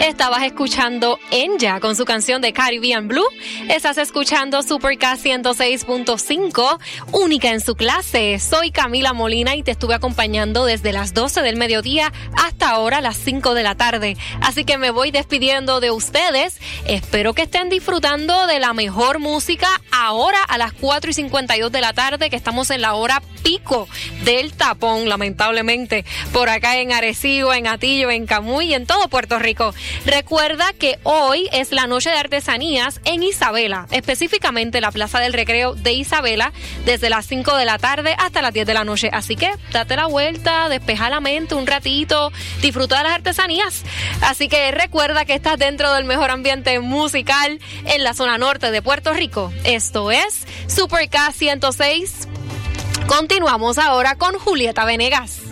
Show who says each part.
Speaker 1: Estabas escuchando Enya con su canción de Caribbean Blue. Estás escuchando Super K 106.5, única en su clase. Soy Camila Molina y te estuve acompañando desde las 12 del mediodía hasta ahora las 5 de la tarde. Así que me voy despidiendo de ustedes. Espero que estén disfrutando de la mejor música ahora a las 4:52 de la tarde, que estamos en la hora pico del tapón, lamentablemente, por acá en Arecibo, en Atillo, en Camuy y en todo Puerto Rico. Recuerda que hoy es la noche de artesanías en Isabela, específicamente la Plaza del Recreo de Isabela, desde las 5 de la tarde hasta las 10 de la noche. Así que date la vuelta, despeja la mente un ratito, disfruta de las artesanías. Así que recuerda que estás dentro del mejor ambiente musical en la zona norte de Puerto Rico. Esto es Super K 106. Continuamos ahora con Julieta Venegas.